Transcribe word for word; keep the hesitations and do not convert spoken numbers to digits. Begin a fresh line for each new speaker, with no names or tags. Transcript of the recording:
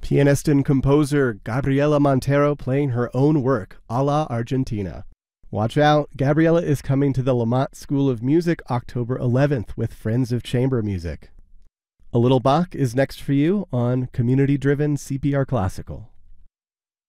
Pianist and composer Gabriela Montero playing her own work, a la Argentina. Watch out, Gabriela is coming to the Lamont School of Music October eleventh with Friends of Chamber Music. A Little Bach is next for you on community-driven C P R Classical.